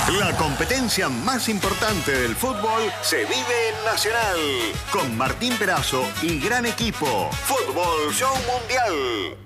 La competencia más importante del fútbol se vive en Nacional. Con Martín Perazo y gran equipo. Fútbol Show Mundial.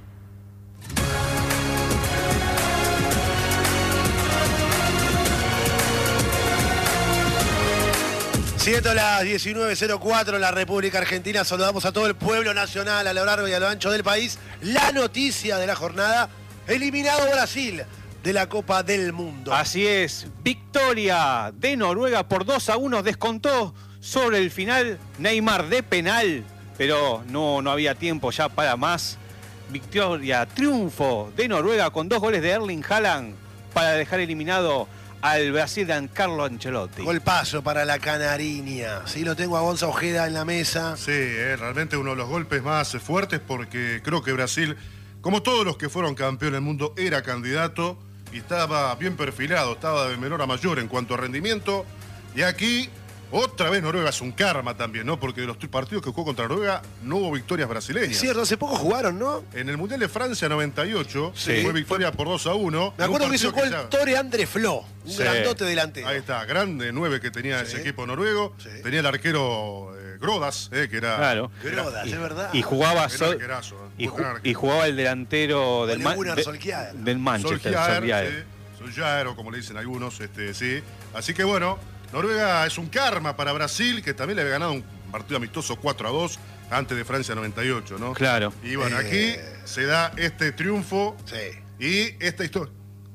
Siendo las 19:04 en la República Argentina, saludamos a todo el pueblo nacional a lo largo y a lo ancho del país. La noticia de la jornada: eliminado Brasil de la Copa del Mundo. Así es, victoria de Noruega por 2-1, descontó sobre el final Neymar de penal, pero no había tiempo ya para más. Victoria, triunfo de Noruega con 2 goles de Erling Haaland para dejar eliminado al Brasil de Carlo Ancelotti. Golpazo para la canariña. Sí, lo tengo a Gonza Ojeda en la mesa. Sí, realmente uno de los golpes más fuertes, porque creo que Brasil, como todos los que fueron campeón del mundo, era candidato y estaba bien perfilado, estaba de menor a mayor en cuanto a rendimiento. Y aquí, otra vez Noruega es un karma también, ¿no? Porque de los partidos que jugó contra Noruega no hubo victorias brasileñas. Es cierto, hace poco jugaron, ¿no? En el Mundial de Francia 98 Sí. fue victoria por 2-1. Me acuerdo que hizo partido gol Tore André Flo, un Sí. grandote delantero. Ahí está, grande 9 que tenía Sí. ese equipo noruego. Sí. Tenía el arquero Grodas, que era... Claro. Grodas, es verdad. Y jugaba Era arquerazo, y, muy gran arquero. y jugaba el delantero del, Ole Gunnar Solskjaer. del Manchester. Solskjaer, o como le dicen algunos, sí. Así que bueno, Noruega es un karma para Brasil, que también le había ganado un partido amistoso 4-2 antes de Francia 98, ¿no? Claro. Y bueno, aquí se da este triunfo Sí. y esta historia.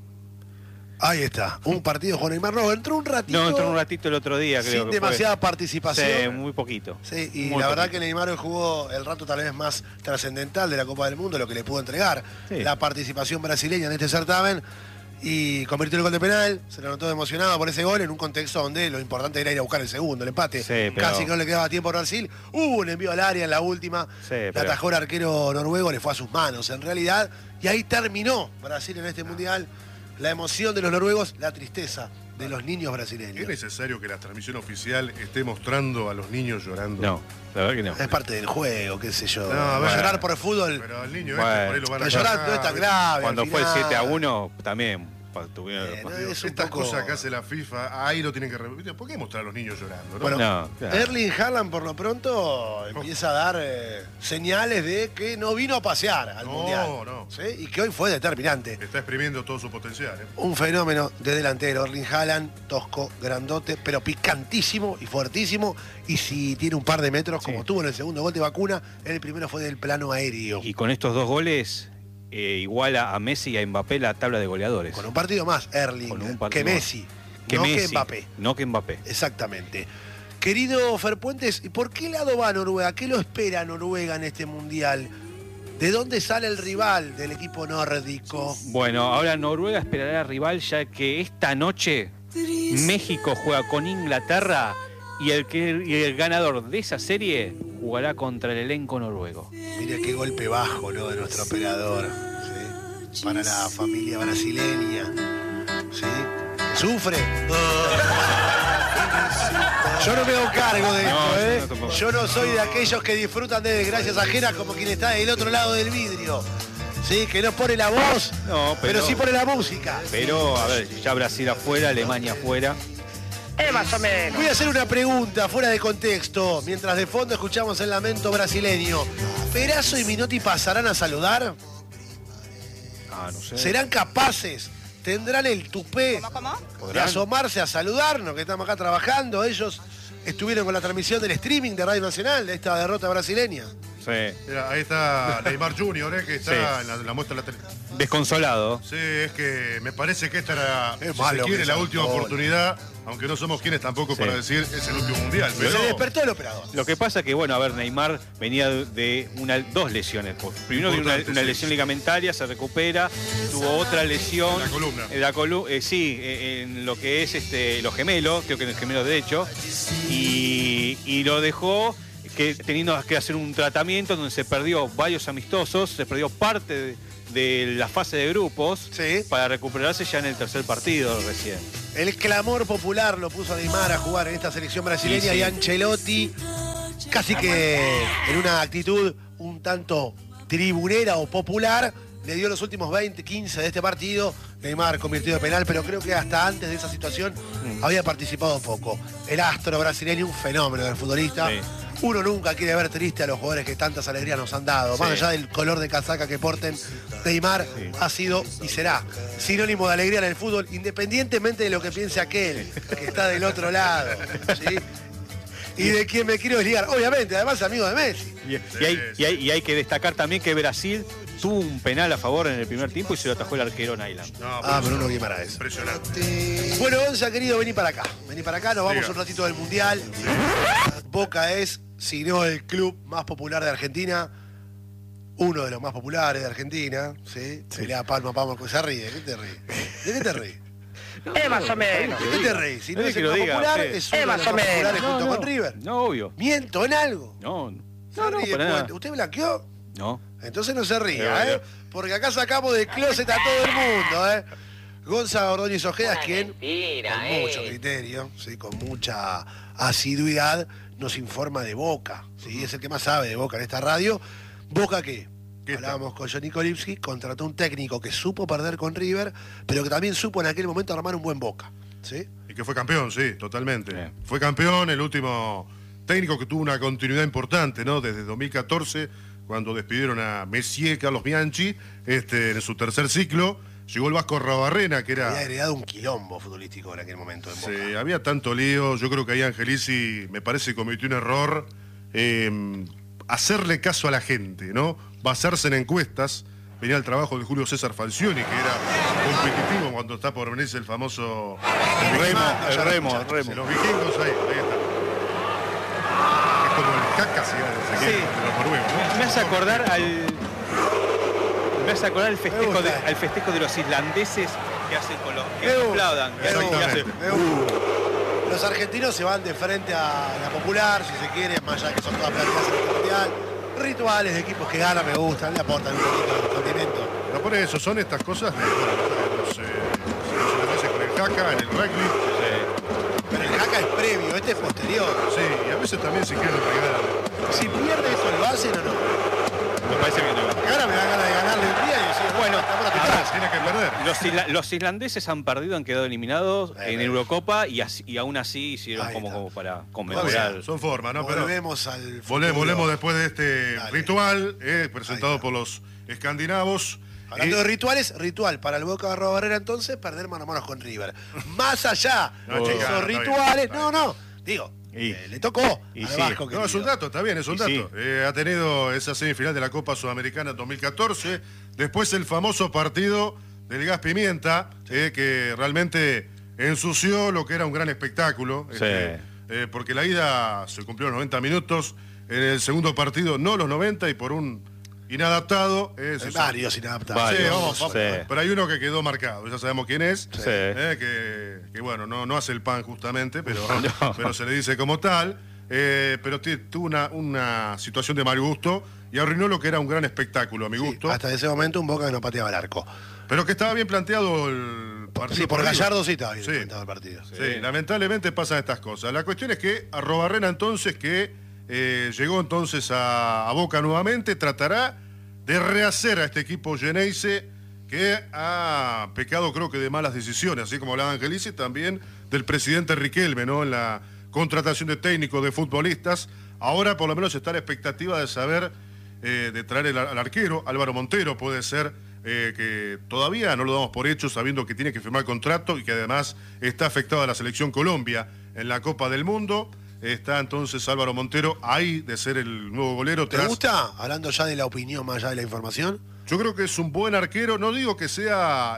Ahí está, un partido con Neymar. No, entró un ratito. No, entró un ratito el otro día, creo sin que demasiada fue. participación. Sí, muy poquito. Sí, y Muy la verdad poquito. que Neymar hoy jugó el rato tal vez más trascendental de la Copa del Mundo, lo que le pudo entregar Sí. la participación brasileña en este certamen, y convirtió el gol de penal, se lo notó emocionado por ese gol en un contexto donde lo importante era ir a buscar el segundo, el empate. Sí, pero- Casi que no le quedaba tiempo a Brasil. Hubo un envío al área en la última, Sí, la pero- atajó el arquero noruego, le fue a sus manos en realidad, y ahí terminó Brasil en este mundial. La emoción de los noruegos, la tristeza de los niños ¿Es brasileños. necesario que la transmisión oficial esté mostrando a los niños llorando? No, la verdad que no. Es parte del juego, qué sé yo. No, a ver. Llorar por el fútbol. Pero al niño Bueno. por ahí lo van a Pero llorar sacar, no es tan ¿viste? grave. Cuando al fue el final. 7-1, también tuvieron... No, Digo, es un estas poco- cosas que hace la FIFA, ahí lo tienen que repetir. ¿Por qué mostrar a los niños llorando? ¿no? Bueno, No, claro. Erling Haaland por lo pronto empieza a dar señales de que no vino a pasear al No, Mundial. no. ¿Sí? Y que hoy fue determinante. Está exprimiendo todo su potencial. Un fenómeno de delantero, Erling Haaland, tosco, grandote, pero picantísimo y fuertísimo. Y si tiene un par de metros, Sí. como tuvo en el segundo gol de vacuna, el primero fue del plano aéreo. Y con estos 2 goles, iguala a Messi y a Mbappé la tabla de goleadores. Con un partido más, Erling, Con un que partido Messi, Que no Messi, que Mbappé. No que Mbappé. Exactamente. Querido Ferpuentes, ¿y por qué lado va Noruega? ¿Qué lo espera Noruega en este mundial? ¿De dónde sale el rival del equipo nórdico? Bueno, ahora Noruega esperará al rival, ya que esta noche México juega con Inglaterra y el ganador de esa serie jugará contra el elenco noruego. Mire qué golpe bajo, ¿no? De nuestro operador. ¿Sí? Para la familia brasileña. ¿Sí? ¿Sufre? Yo no me hago cargo de esto, No, ¿eh? yo no tampoco. Yo no soy de aquellos que disfrutan de desgracias ajenas como quien está del otro lado del vidrio. ¿Sí? Que no pone la voz, No, pero sí pone la música. Pero, a ver, ya Brasil afuera, Alemania afuera. Más o menos. Voy a hacer una pregunta fuera de contexto, mientras de fondo escuchamos el lamento brasileño. ¿Perazo y Minotti pasarán a saludar? Ah, no sé. ¿Serán capaces? ¿Tendrán el tupé ¿Cómo? de ¿Podrán? asomarse a saludarnos, que estamos acá trabajando? Ellos estuvieron con la transmisión del streaming de Radio Nacional de esta derrota brasileña. Sí. Mira, ahí está Neymar Jr., que está Sí. en la muestra de la tele. Desconsolado. Sí, es que me parece que esta era, Es si malo se quiere, que la sea última gol. oportunidad, aunque no somos quienes tampoco Sí. para decir es el último mundial. Pero Se despertó el operador. Lo que pasa que, bueno, a ver, Neymar venía de 2 lesiones. Primero de una Importante, sí. lesión ligamentaria, se recupera, tuvo otra lesión. La columna. Sí, en lo que es los gemelos, creo que en el gemelo derecho, y lo dejó teniendo que hacer un tratamiento donde se perdió varios amistosos, se perdió parte de la fase de grupos Sí. para recuperarse ya en el tercer partido recién. El clamor popular lo puso a Neymar a jugar en esta selección brasileña Sí. y Ancelotti, casi que en una actitud un tanto tribunera o popular, le dio los últimos 20, 15 de este partido Neymar convirtió de penal, pero creo que hasta antes de esa situación había participado poco. El astro brasileño, un fenómeno del futbolista. Sí. Uno nunca quiere ver triste a los jugadores que tantas alegrías nos han dado. Más allá del color de casaca que porten, Neymar ha sido y será sinónimo de alegría en el fútbol, independientemente de lo que piense aquel que está del otro lado. ¿Sí? Y de quien me quiero desligar. Obviamente, además amigo de Messi. Y hay que destacar también que Brasil tuvo un penal a favor en el primer tiempo y se lo atajó el arquero Nyland. No, Bruno Guimaraes. Impresionante. Bueno, Gonza, querido, vení para acá. Vení para acá, nos vamos Diga. un ratito del Mundial. Boca es, si no el club más popular de Argentina, uno de los más populares de Argentina, ¿sí? Pelea palma a palma, se ríe. ¿De qué te ríes? ¿De qué te ríes? Más o menos. ¿De qué te ríes? Si no No es es que el lo más diga popular, usted. es uno de los Más más o menos. populares junto con River. No, obvio. ¿Miento en algo? No, Se no, ríe, para nada. ¿usted blanqueó? No. Entonces no se ría, Bueno. ¿eh? Porque acá sacamos de closet a todo el mundo, ¿eh? Gonza Ordóñez Ojeda, quien con mucho criterio, ¿sí? Con mucha asiduidad, nos informa de Boca, ¿sí? Es el que más sabe de Boca en esta radio. ¿Boca qué? ¿Qué Hablábamos con Johnny Kolipski, contrató un técnico que supo perder con River, pero que también supo en aquel momento armar un buen Boca, ¿sí? Y que fue campeón, sí, totalmente. Bien. Fue campeón, el último técnico que tuvo una continuidad importante, ¿no? Desde 2014, cuando despidieron a Messier, Carlos Bianchi, en su tercer ciclo. Llegó el Vasco Arrobarrena, que Había era... heredado un quilombo futbolístico en aquel momento en Boca. Sí, había tanto lío. Yo creo que ahí Angelici, me parece que cometió un error. Hacerle caso a la gente, ¿no? Basarse en encuestas. Venía el trabajo de Julio César Falcioni, que era competitivo cuando está por venirse el famoso... El remo. Los vikingos, ahí está. Es como el caca, se Sí. de los noruegos, ¿no? Me hace acordar al festejo gusta. al festejo de los islandeses que hacen con los que Me gusta. aplaudan. Que hacen- que hacen- Me gusta. Los argentinos se van de frente a la popular, si se quiere, más allá que son todas planteadas en el mundial. Rituales de equipos que ganan me gustan, le aportan un poquito de condimento. Pero por eso, son estas cosas de los islandeses con el caca, en el rugby. Pero el jaca es previo, este es posterior. Sí, y a veces también se quieren regalar. Si pierde eso, ¿lo hacen o no? Me parece que no. Porque ahora me da ganas de ganarle un día y decir, Bueno, estamos a tu a ver, casa. Tiene que perder. Los islandeses han perdido, han quedado eliminados en Eurocopa y aún así hicieron Ahí está. como para Está conmemorar. bien, son formas, ¿no? Pero Volvemos al futuro. volvemos después de este Dale. ritual presentado Ahí está. por los escandinavos. Hablando de rituales, ritual para el Boca Barrera entonces, perder mano a mano con River. Más allá No, de chica, esos está bien, rituales, está no, digo, Y- le tocó y al sí. Vasco, No, querido. es un dato, está bien, es un Y dato. sí. Ha tenido esa semifinal de la Copa Sudamericana en 2014, después el famoso partido del gas pimienta, que realmente ensució lo que era un gran espectáculo, Sí. porque la ida se cumplió los 90 minutos, en el segundo partido no los 90 y por un inadaptado. Varios inadaptados. Sí, Varios. vamos, Sí. pero hay uno que quedó marcado, ya sabemos quién es. Sí. Que bueno, no hace el pan justamente, pero, No. pero se le dice como tal. Pero tuvo una situación de mal gusto y arruinó lo que era un gran espectáculo, a mi Sí, gusto. hasta ese momento un Boca que no pateaba el arco. Pero que estaba bien planteado el partido. Sí, por River. Gallardo sí estaba bien Sí. enfrentado el partido. Sí, lamentablemente pasan estas cosas. La cuestión es que Arrobarrena entonces, que llegó entonces a Boca nuevamente, tratará de rehacer a este equipo Geneise que ha pecado creo que de malas decisiones, así como hablaba Angelici, también del presidente Riquelme, ¿no? En la contratación de técnicos, de futbolistas. Ahora por lo menos está la expectativa de saber, de traer al arquero, Álvaro Montero puede ser, que todavía no lo damos por hecho, sabiendo que tiene que firmar contrato y que además está afectado a la selección Colombia en la Copa del Mundo. Está entonces Álvaro Montero ahí de ser el nuevo golero. ¿Te gusta? Hablando ya de la opinión más allá de la información. Yo creo que es un buen arquero. No digo que sea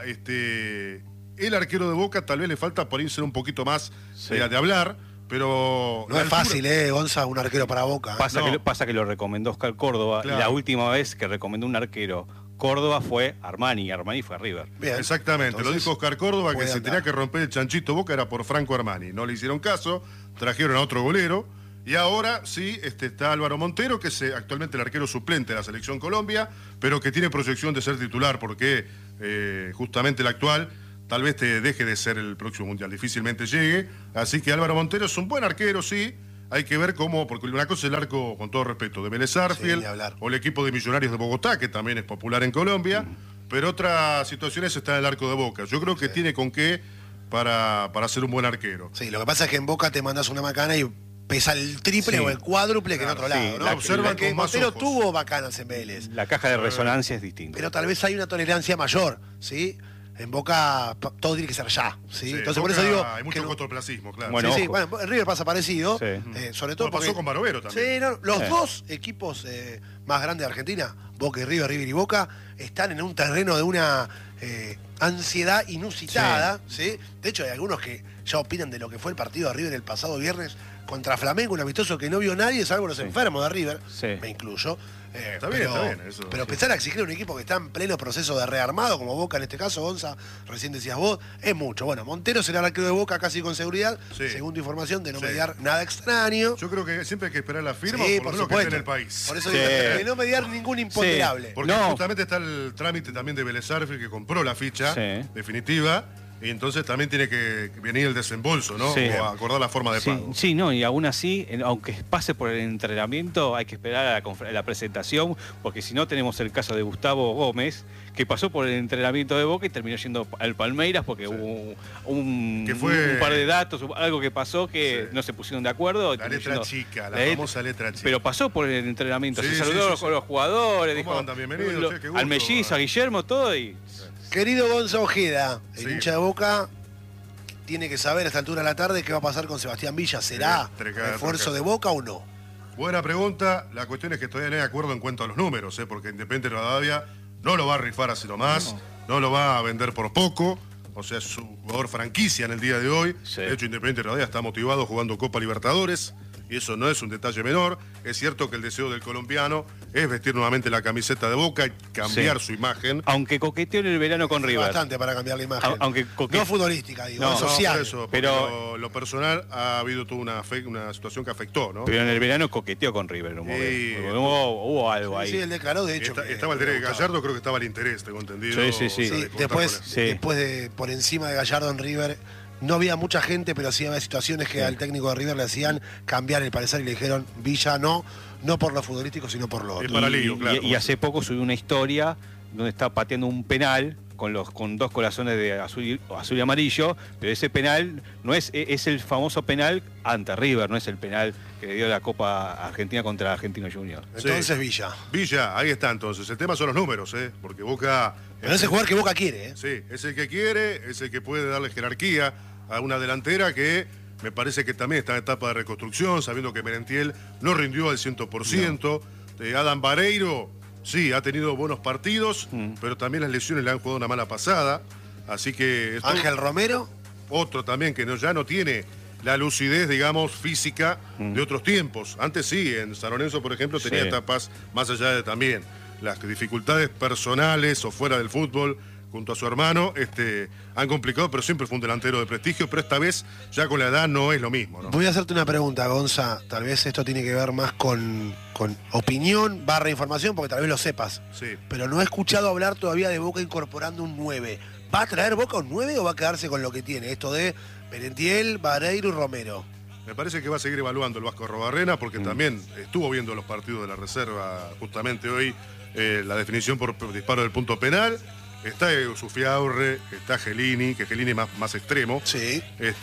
el arquero de Boca, tal vez le falta por ahí ser un poquito más de hablar, pero... No la es altura- fácil, Gonza, un arquero para Boca. Pasa que lo recomendó Oscar Córdoba. Claro. Y la última vez que recomendó un arquero Córdoba fue Armani. Armani fue a River. Bien. Exactamente, lo Entonces, dijo Oscar Córdoba, que puede se andar. tenía que romper el chanchito Boca era por Franco Armani. No le hicieron caso, trajeron a otro golero. Y ahora sí está Álvaro Montero, que es actualmente el arquero suplente de la Selección Colombia, pero que tiene proyección de ser titular, porque justamente el actual tal vez te deje de ser el próximo Mundial, difícilmente llegue. Así que Álvaro Montero es un buen arquero, sí. Hay que ver cómo, porque una cosa es el arco, con todo respeto, de Vélez Sarsfield, ni hablar. o el equipo de Millonarios de Bogotá, que también es popular en Colombia. pero otras situaciones está en el arco de Boca. Yo creo que tiene con qué para ser un buen arquero. Sí, lo que pasa es que en Boca te mandas una macana y pesa el triple Sí. o el cuádruple que en otro Sí, lado, ¿no? la observan Porque con más Montero ojos. tuvo bacanas en Vélez, La caja de resonancia es distinta. pero tal vez hay una tolerancia mayor, ¿sí? En Boca todo tiene que ser ya, ¿sí? Sí, Entonces por Boca eso digo hay mucho que no- cortoplacismo, claro. Bueno, sí, ojo. bueno, en River pasa parecido, Sí. sobre todo Bueno, pasó porque- con Barovero también. Sí, no, los Sí. dos equipos más grandes de Argentina, Boca y River, River y Boca, están en un terreno de una ansiedad inusitada, ¿sí? De hecho, hay algunos que ya opinan de lo que fue el partido de River el pasado viernes contra Flamengo, un amistoso que no vio nadie, salvo los enfermos de River, Sí. me incluyo. Está bien, eso, pero sí. empezar a exigir a un equipo que está en pleno proceso de rearmado, como Boca en este caso, Gonza, recién decías vos, es mucho. Bueno, Montero será el arquero de Boca casi con seguridad, Sí. según tu información, de no Sí. mediar nada extraño. Yo creo que siempre hay que esperar la firma, Sí, por por lo menos que esté supuesto. en el país. Por eso Sí. digo, de no mediar ningún imponderable. Porque No. justamente está el trámite también de Vélez Sarsfield, que compró la ficha Sí. definitiva, y entonces también tiene que venir el desembolso, ¿no? Sí. O acordar la forma de Sí, pago. sí, no, y aún así, aunque pase por el entrenamiento, hay que esperar a la presentación, porque si no tenemos el caso de Gustavo Gómez, que pasó por el entrenamiento de Boca y terminó yendo al Palmeiras porque hubo Que fue- un par de datos, algo que pasó que Sí. no se pusieron de acuerdo. y La terminó letra yendo- chica, la letra- famosa letra chica. Pero pasó por el entrenamiento, Sí, se sí, saludó sí, con sí. los jugadores, ¿Cómo dijo andan? Bienvenidos, che, qué gusto. al mellizo, a Guillermo, todo y... Querido Gonza Ojeda, el Sí. hincha de Boca tiene que saber a esta altura de la tarde qué va a pasar con Sebastián Villa. ¿Será treca- refuerzo treca. de Boca o no? Buena pregunta. La cuestión es que todavía no hay acuerdo en cuanto a los números, porque Independiente Rivadavia no lo va a rifar así nomás, no lo va a vender por poco. O sea, es su jugador franquicia en el día de hoy. Sí. De hecho, Independiente Rivadavia está motivado jugando Copa Libertadores. Y eso no es un detalle menor. Es cierto que el deseo del colombiano es vestir nuevamente la camiseta de Boca y cambiar Sí. su imagen. Aunque coqueteó en el verano con River. Bastante para cambiar la imagen. Aunque no futbolística, digo, No, es no, social. por eso, Pero- lo personal ha habido toda una situación que afectó, ¿no? Pero en el verano coqueteó con River en un momento. Sí. Hubo algo Sí, ahí. sí, él declaró, de hecho. que Estaba el le Derek gustaba. Gallardo, creo que estaba el interés, tengo entendido. Sí, sí, sí. o sea, Sí, de contar después, con él. Sí. después de por encima de Gallardo en River, no había mucha gente, pero sí había situaciones que al técnico de River le hacían cambiar el parecer y le dijeron, Villa no por lo futbolístico, sino por lo Es otro. para lío, claro. Y hace poco subió una historia donde está pateando un penal con dos corazones de azul y amarillo, pero ese penal no es el famoso penal ante River, no es el penal que le dio la Copa Argentina contra Argentino Junior. Entonces Sí. Villa. Villa, ahí está entonces. El tema son los números, porque Boca. Pero ese jugador que Boca quiere, ¿eh? Sí, es el que quiere, es el que puede darle jerarquía a una delantera que me parece que también está en etapa de reconstrucción, sabiendo que Merentiel no rindió al 100%. Adam Vareiro, sí, ha tenido buenos partidos, pero también las lesiones le han jugado una mala pasada. Así que esto- Ángel Romero, otro también que ya no tiene la lucidez, digamos, física de otros tiempos. Antes sí, en San Lorenzo, por ejemplo, tenía Sí. etapas más allá de también las dificultades personales o fuera del fútbol junto a su hermano, han complicado, pero siempre fue un delantero de prestigio, pero esta vez ya con la edad no es lo mismo, ¿no? voy a hacerte una pregunta, Gonza. Tal vez esto tiene que ver más con opinión / información, porque tal vez lo sepas. Sí. Pero no he escuchado hablar todavía de Boca incorporando un 9. ¿Va a traer Boca un 9 o va a quedarse con lo que tiene? Esto de Merentiel, Vareiro y Romero. Me parece que va a seguir evaluando el Vasco Robarrena porque también estuvo viendo los partidos de la reserva justamente hoy, la definición por disparo del punto penal. Está Sufiaurre, está Gelini, que Gelini es más extremo. Sí.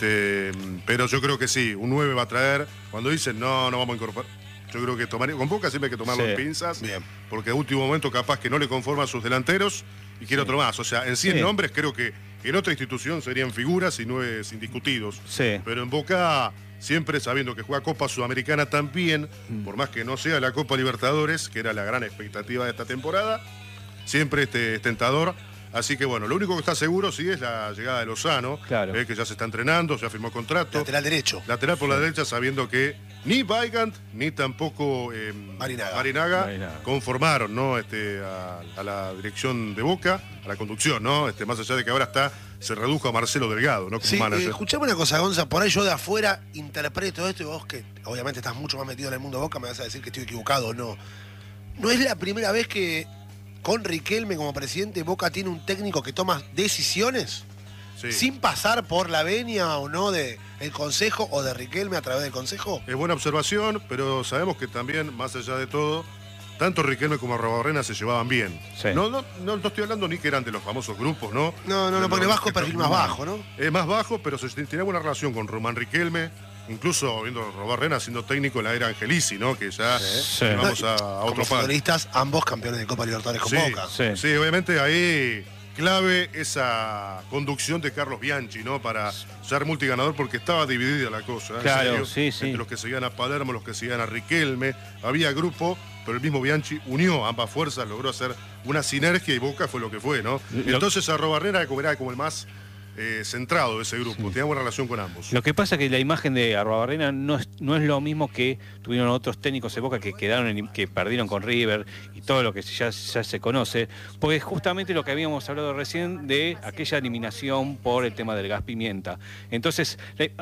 Pero yo creo que sí, un 9 va a traer. Cuando dicen no vamos a incorporar, yo creo que con Boca siempre hay que tomarlo Sí. en pinzas, Bien. porque a último momento capaz que no le conforman sus delanteros y quiere otro más. O sea, en 100 Sí. nombres creo que en otra institución serían figuras y 9 indiscutidos. Sí. Pero en Boca, siempre sabiendo que juega Copa Sudamericana también, por más que no sea la Copa Libertadores, que era la gran expectativa de esta temporada, siempre es tentador. Así que bueno, lo único que está seguro sí es la llegada de Lozano, Claro. que ya se está entrenando, ya firmó contrato. Lateral derecho. Lateral por la derecha, sabiendo que ni Weigand ni tampoco Marinaga. Marinaga. conformaron, ¿no? A la dirección de Boca, a la conducción, ¿no? Más allá de que ahora se redujo a Marcelo Delgado, ¿no? Como Sí, manager. escuchame una cosa, Gonza. Por ahí yo de afuera interpreto esto y vos, que obviamente estás mucho más metido en el mundo Boca, me vas a decir que estoy equivocado o no. No es la primera vez que con Riquelme como presidente Boca tiene un técnico que toma decisiones Sí. sin pasar por la venia o no del Consejo o de Riquelme a través del Consejo. Es buena observación, pero sabemos que también, más allá de todo, tanto Riquelme como Arrobarrena se llevaban bien. Sí. No estoy hablando ni que eran de los famosos grupos, ¿no? No, porque Vasco es perfil más bajo, ¿no? Es más bajo, pero tenía buena relación con Román Riquelme, incluso viendo a Arrobarrena siendo técnico en la era Angelici, ¿no? Que ya vamos a otro Como futbolistas, ambos campeones de Copa Libertadores con Boca. Sí, obviamente ahí clave esa conducción de Carlos Bianchi, ¿no? Para ser multiganador, porque estaba dividida la cosa. Claro, serio, sí. entre los que seguían a Palermo, los que seguían a Riquelme. Había grupo, pero el mismo Bianchi unió ambas fuerzas, logró hacer una sinergia y Boca fue lo que fue, ¿no? Entonces Arrobarrena era como el más centrado de ese grupo, tenía buena relación con ambos. Lo que pasa es que la imagen de Arrobarrena no es lo mismo que tuvieron otros técnicos de Boca que que perdieron con River y todo lo que ya se conoce, porque es justamente lo que habíamos hablado recién de aquella eliminación por el tema del gas pimienta. Entonces,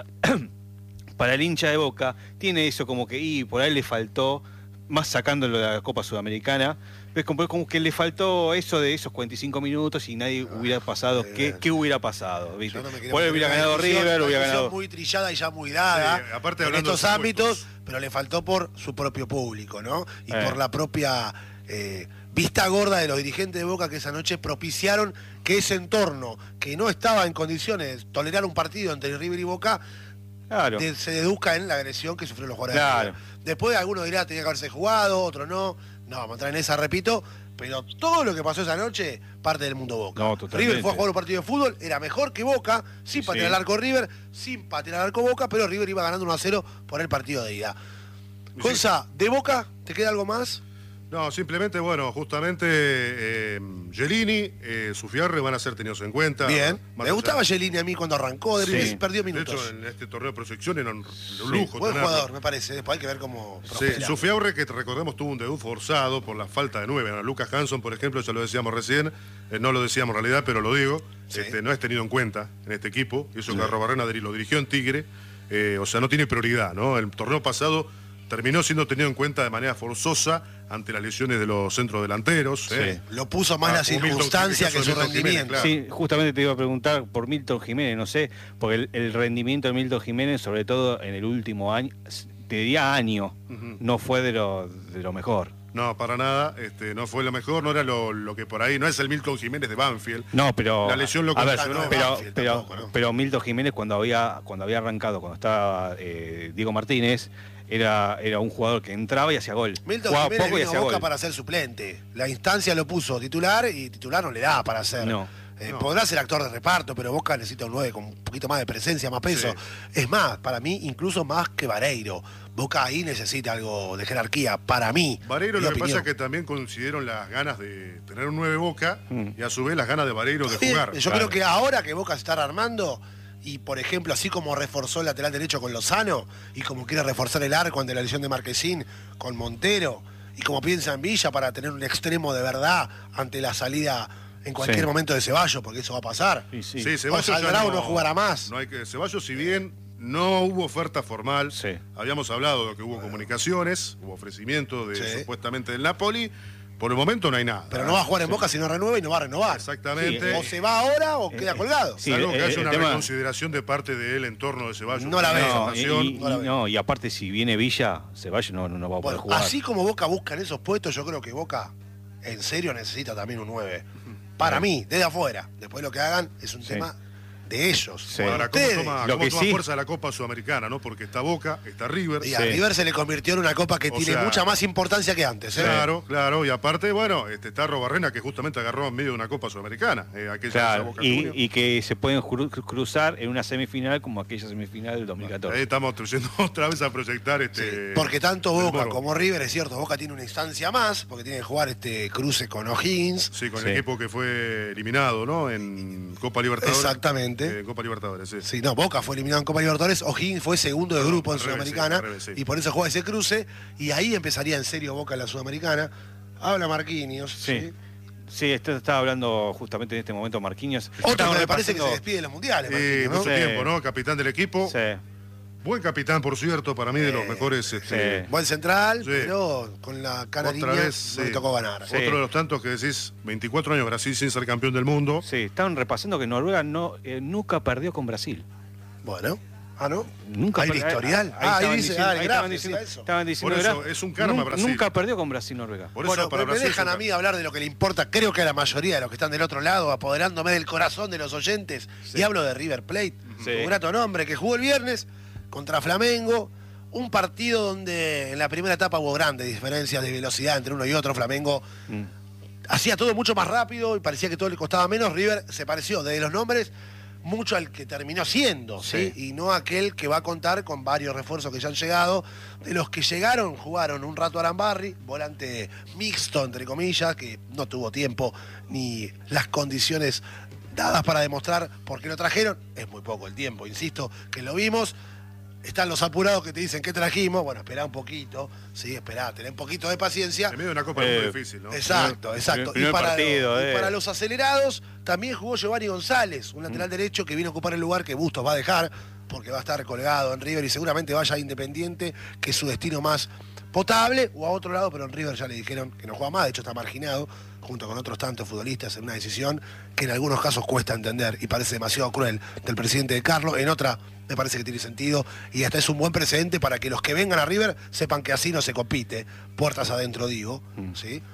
para el hincha de Boca, tiene eso como que por ahí le faltó, más sacándolo de la Copa Sudamericana, ves como que le faltó eso de esos 45 minutos y nadie hubiera pasado. ¿Qué hubiera pasado? ¿Viste? Pues hubiera ganado River, hubiera ganado. Muy trillada y ya muy dada aparte en estos ámbitos, pero le faltó por su propio público, ¿no? Y por la propia vista gorda de los dirigentes de Boca que esa noche propiciaron que ese entorno, que no estaba en condiciones de tolerar un partido entre River y Boca, se deduzca en la agresión que sufrieron los jugadores de River. Después algunos dirán tenía que haberse jugado, otros no. No, vamos a entrar en esa, repito, pero todo lo que pasó esa noche parte del mundo Boca. No, River fue a jugar un partido de fútbol, era mejor que Boca, sin patear al arco River, sin patear al arco Boca, pero River iba ganando 1-0 por el partido de ida. Gonza, ¿de Boca te queda algo más? No, simplemente, bueno, justamente Gelini, Sufiarre van a ser tenidos en cuenta. Bien, me gustaba Gelini a mí cuando arrancó, perdió minutos. De hecho, en este torneo de proyección era un lujo. Buen jugador, me parece, después hay que ver cómo prospera. Sufiarre, que recordemos, tuvo un debut forzado por la falta de 9. ¿No? Lucas Hanson, por ejemplo, ya lo decíamos recién, no lo decíamos en realidad, pero lo digo, no es tenido en cuenta en este equipo, y eso que Arrobarrena lo dirigió en Tigre, o sea, no tiene prioridad, ¿no? El torneo pasado terminó siendo tenido en cuenta de manera forzosa ante las lesiones de los centrodelanteros. Lo puso más la circunstancia que su rendimiento. Claro. Sí, justamente te iba a preguntar por Milton Jiménez, no sé, porque el rendimiento de Milton Jiménez, sobre todo en el último año, te diría año, no fue de lo mejor. No, para nada, no fue lo mejor, no era lo que por ahí, no es el Milton Jiménez de Banfield. No, pero la lesión lo condicionó. Pero Milton Jiménez cuando había arrancado, cuando estaba Diego Martínez, era un jugador que entraba y hacía gol. Milton Jiménez vino a Boca para ser suplente. La instancia lo puso titular y titular no le da para ser. No. Podrá ser actor de reparto, pero Boca necesita un 9 con un poquito más de presencia, más peso. Es más, para mí, incluso más que Vareiro. Boca ahí necesita algo de jerarquía, para mí. Vareiro, lo que pasa es que también coincidieron las ganas de tener un 9 Boca y a su vez las ganas de Vareiro de jugar. Yo creo que ahora que Boca se está armando, y por ejemplo, así como reforzó el lateral derecho con Lozano, y como quiere reforzar el arco ante la lesión de Marquesín con Montero, y como piensa en Villa para tener un extremo de verdad ante la salida en cualquier momento de Ceballos, porque eso va a pasar. Sí, Ceballos no jugará más. Ceballos, si bien no hubo oferta formal, habíamos hablado de que hubo comunicaciones, hubo ofrecimiento de supuestamente del Napoli. Por el momento no hay nada. Pero no va a jugar en Boca si no renueva y no va a renovar. Exactamente. O se va ahora o queda colgado. Salvo que haya una reconsideración de parte del entorno de Ceballos. No la veo. Y aparte, si viene Villa, Ceballos no va a poder jugar. Así como Boca busca en esos puestos, yo creo que Boca en serio necesita también un 9. Para mí, desde afuera. Después lo que hagan es un tema de ellos. Ahora, ¿cómo toma fuerza la Copa Sudamericana? ¿No? Porque está Boca, está River. Y a River se le convirtió en una copa que tiene mucha más importancia que antes. Claro. Y aparte, bueno, está Arrobarrena, que justamente agarró en medio de una Copa Sudamericana. Boca y que se pueden cruzar en una semifinal como aquella semifinal del 2014. Ahí estamos yendo otra vez a proyectar porque tanto Boca como River, es cierto, Boca tiene una instancia más, porque tiene que jugar cruce con O'Higgins. Sí, con el equipo que fue eliminado, ¿no? En Copa Libertadores. Exactamente. Copa Libertadores, Boca fue eliminado en Copa Libertadores, O'Higgins fue segundo de grupo en Sudamericana, y por eso juega ese cruce, y ahí empezaría en serio Boca en la Sudamericana. Habla Marquinhos. Sí, estaba hablando justamente en este momento Marquinhos. Otro que me parece que se despide de los mundiales. Mucho tiempo, ¿no? Capitán del equipo. Buen capitán, por cierto, para mí de los mejores. Buen central, pero con la canariña no le tocó ganar. Otro de los tantos que decís, 24 años Brasil sin ser campeón del mundo. Sí, estaban repasando que Noruega nunca perdió con Brasil. Bueno, Ah, ¿no? Nunca ¿Hay perdió. historial? Ahí dice, estaban el diciendo, graf ahí decía estaban eso. estaban diciendo Por eso Graf, es un karma Brasil. Nunca perdió con Brasil-Noruega. Por eso Bueno, para me Brasil dejan es a un mí hablar de lo que le importa, creo que a la mayoría de los que están del otro lado, apoderándome del corazón de los oyentes, y hablo de River Plate, Sí. un grato nombre, que jugó el viernes contra Flamengo, un partido donde en la primera etapa hubo grandes diferencias de velocidad entre uno y otro. Flamengo hacía todo mucho más rápido y parecía que todo le costaba menos. River se pareció desde los nombres mucho al que terminó siendo, ¿sí? Y no aquel que va a contar con varios refuerzos que ya han llegado. De los que llegaron, jugaron un rato Arambarri, volante mixto, entre comillas, que no tuvo tiempo ni las condiciones dadas para demostrar por qué lo trajeron. Es muy poco el tiempo, insisto, que lo vimos. Están los apurados que te dicen qué trajimos. Bueno, esperá un poquito, sí, esperá, tené un poquito de paciencia. En medio de una copa es muy difícil, ¿no? Exacto. primer partido, y para los acelerados, también jugó Giovanni González, un lateral derecho que vino a ocupar el lugar que Bustos va a dejar, porque va a estar colgado en River y seguramente vaya a Independiente, que es su destino más potable, o a otro lado, pero en River ya le dijeron que no juega más, de hecho está marginado, junto con otros tantos futbolistas, en una decisión que en algunos casos cuesta entender y parece demasiado cruel del presidente de Carlos, en otra me parece que tiene sentido y hasta es un buen precedente para que los que vengan a River sepan que así no se compite, puertas adentro digo, ¿sí?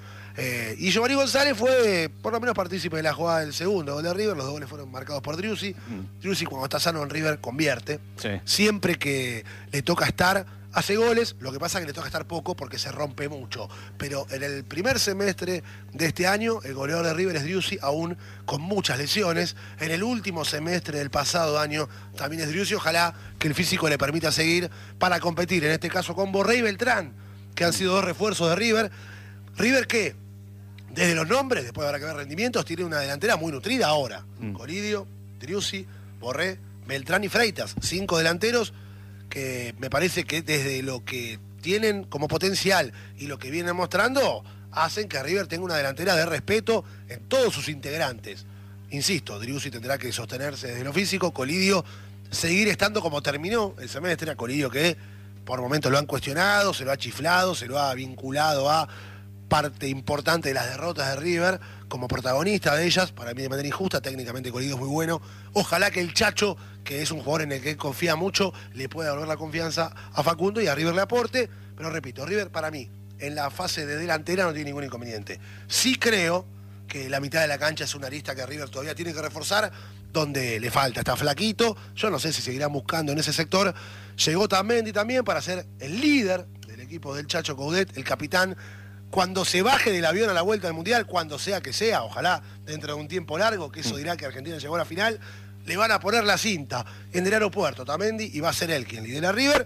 Y Giovanni González fue por lo menos partícipe de la jugada del segundo gol de River, los dos goles fueron marcados por Driussi. Driussi cuando está sano en River convierte, Sí. siempre que le toca estar hace goles, lo que pasa es que le toca estar poco porque se rompe mucho. Pero en el primer semestre de este año, el goleador de River es Driussi, aún con muchas lesiones. En el último semestre del pasado año también es Driussi. Ojalá que el físico le permita seguir para competir, en este caso con Borré y Beltrán, que han sido dos refuerzos de River. River que, desde los nombres, después habrá que ver rendimientos, tiene una delantera muy nutrida ahora. Colidio, Driussi, Borré, Beltrán y Freitas, 5 delanteros que me parece que desde lo que tienen como potencial y lo que vienen mostrando, hacen que River tenga una delantera de respeto en todos sus integrantes. Insisto, Driussi tendrá que sostenerse desde lo físico, Colidio seguir estando como terminó el semestre, a Colidio que por momentos lo han cuestionado, se lo ha chiflado, se lo ha vinculado a parte importante de las derrotas de River como protagonista de ellas, para mí de manera injusta. Técnicamente Colidio es muy bueno. Ojalá que el Chacho, que es un jugador en el que confía mucho, le pueda devolver la confianza a Facundo y a River le aporte. Pero repito, River para mí, en la fase de delantera no tiene ningún inconveniente. Sí creo que la mitad de la cancha es una arista que River todavía tiene que reforzar, donde le falta, está flaquito. Yo no sé si seguirán buscando en ese sector. Llegó Tamendi también para ser el líder del equipo del Chacho Coudet, el capitán. Cuando se baje del avión a la vuelta del Mundial, cuando sea que sea, ojalá dentro de un tiempo largo, que eso dirá que Argentina llegó a la final, le van a poner la cinta en el aeropuerto Tamendi y va a ser él quien lidera River.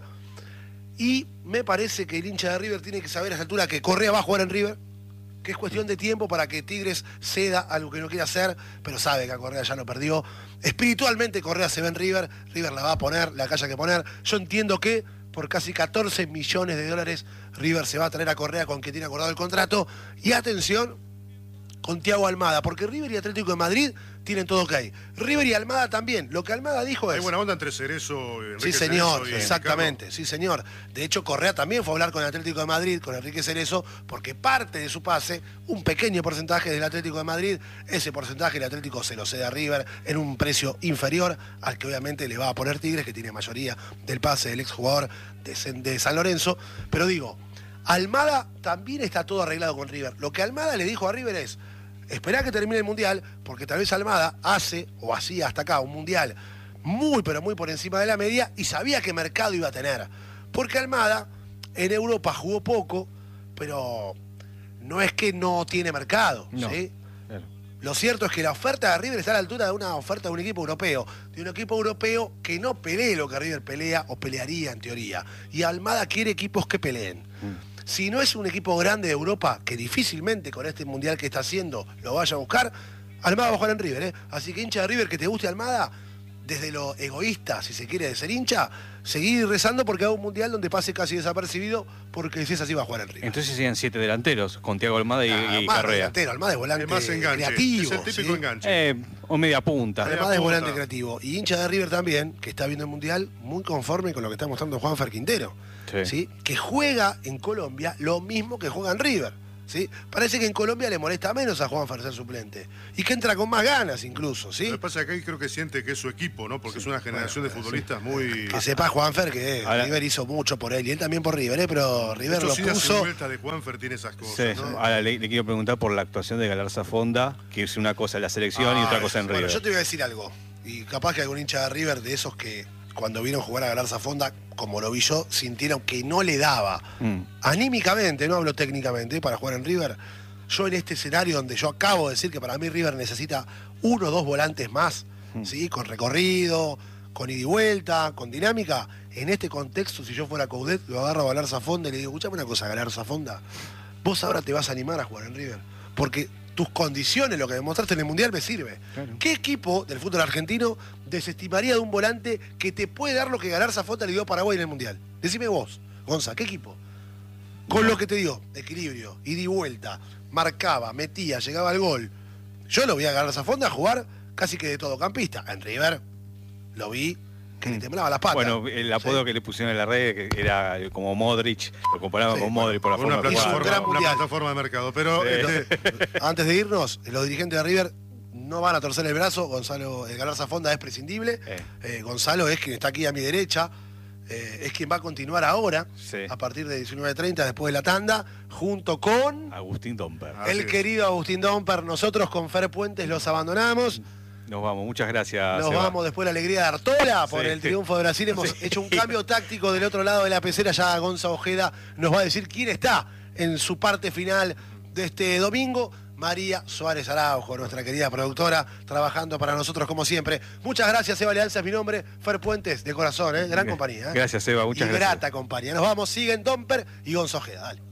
Y me parece que el hincha de River tiene que saber a esa altura que Correa va a jugar en River, que es cuestión de tiempo para que Tigres ceda a lo que no quiere hacer, pero sabe que a Correa ya lo perdió. Espiritualmente Correa se ve en River, River la va a poner, la que haya que poner. Yo entiendo que por casi 14 millones de dólares River se va a traer a Correa, con quien tiene acordado el contrato. Y atención con Thiago Almada, porque River y Atlético de Madrid tienen todo ok. River y Almada también. Lo que Almada dijo es... Hay buena onda entre Cerezo, Enrique Sí, señor, Cerezo y exactamente, Ricardo. sí, señor. De hecho, Correa también fue a hablar con el Atlético de Madrid, con Enrique Cerezo, porque parte de su pase, un pequeño porcentaje del Atlético de Madrid, ese porcentaje el Atlético se lo cede a River en un precio inferior al que obviamente le va a poner Tigres, que tiene mayoría del pase del exjugador de San Lorenzo. Pero digo, Almada también está todo arreglado con River. Lo que Almada le dijo a River es: esperá que termine el Mundial, porque tal vez Almada hace, o hacía hasta acá, un Mundial muy, pero muy por encima de la media, y sabía qué mercado iba a tener. Porque Almada en Europa jugó poco, pero no es que no tiene mercado, No, ¿sí? claro. Lo cierto es que la oferta de River está a la altura de una oferta de un equipo europeo. De un equipo europeo que no pelee lo que River pelea, o pelearía en teoría. Y Almada quiere equipos que peleen. Si no es un equipo grande de Europa, que difícilmente con este Mundial que está haciendo lo vaya a buscar, Almada va a jugar en River, ¿eh? Así que hincha de River, que te guste Almada, desde lo egoísta, si se quiere, de ser hincha, seguir rezando porque haga un Mundial donde pase casi desapercibido, porque si es así va a jugar en River. Entonces serían 7 delanteros, con Thiago Almada y Almada Carrea. delantero, Almada es volante Es más enganche. creativo. Es el típico ¿sí? enganche. O media punta. Media Almada es punta. volante creativo. Y hincha de River también, que está viendo el Mundial muy conforme con lo que está mostrando Juanfer Quintero. Sí. ¿Sí? Que juega en Colombia lo mismo que juega en River. ¿sí? Parece que en Colombia le molesta menos a Juanfer ser suplente. Y que entra con más ganas incluso, ¿sí? Lo que pasa es que ahí creo que siente que es su equipo, ¿no? Porque es una generación de futbolistas muy... Que sepa Juanfer que Ahora, River hizo mucho por él. Y él también por River, pero River Esto lo sí, la puso... vuelta de Juanfer tiene esas cosas, Sí, ¿no? ahora le quiero preguntar por la actuación de Galarza Fonda, que es una cosa en la selección y otra cosa en Bueno, River. yo te voy a decir algo. Y capaz que algún hincha de River, de esos que cuando vieron jugar a Galarza Fonda, como lo vi yo, sintieron que no le daba. Anímicamente, no hablo técnicamente, para jugar en River. Yo en este escenario donde yo acabo de decir que para mí River necesita 1 o 2 volantes más, ¿sí? Con recorrido, con ida y vuelta, con dinámica. En este contexto, si yo fuera Coudet, lo agarro a Galarza Fonda y le digo, escuchame una cosa, Galarza Fonda, vos ahora te vas a animar a jugar en River. Porque tus condiciones, lo que demostraste en el Mundial, me sirve. Claro. ¿Qué equipo del fútbol argentino desestimaría de un volante que te puede dar lo que Galarza Fonda le dio a Paraguay en el Mundial? Decime vos, Gonza, ¿qué equipo? Con lo que te dio, equilibrio, ida y vuelta, marcaba, metía, llegaba al gol. Yo lo vi a Galarza Fonda jugar casi que de todocampista. En River lo vi que le temblaba las patas. Bueno, el apodo Sí. que le pusieron en la red que era como Modric, lo comparaban Sí, con Modric por la Con forma una de jugar. gran mundial. plataforma de mercado. Pero Antes de irnos, los dirigentes de River no van a torcer el brazo. Gonzalo Galarza Fonda es prescindible. Gonzalo es quien está aquí a mi derecha. Es quien va a continuar ahora, Sí. a partir de 19:30, después de la tanda, junto con Agustín Domper. Así el es. querido Agustín Domper. Nosotros con Fer Puentes los abandonamos. Nos vamos, muchas gracias. Nos Seba. vamos después de la alegría de Artola por Sí. el triunfo de Brasil. Hemos Sí. hecho un cambio táctico del otro lado de la pecera. Ya Gonza Ojeda nos va a decir quién está en su parte final de este domingo. María Suárez Araujo, nuestra querida productora, trabajando para nosotros como siempre. Muchas gracias, Eva Lealza es mi nombre. Fer Puentes, de corazón, gran compañía. Gracias, Seba, muchas y gracias. grata compañía. Nos vamos, siguen Domper y Gonza Ojeda. Dale.